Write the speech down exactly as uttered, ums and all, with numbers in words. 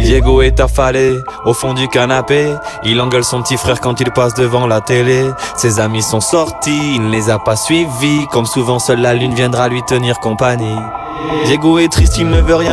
Diego est affalé au fond du canapé. Il engueule son petit frère quand il passe devant la télé. Ses amis sont sortis, il ne les a pas suivis. Comme souvent seule la lune viendra lui tenir compagnie. Diego est triste, il ne veut rien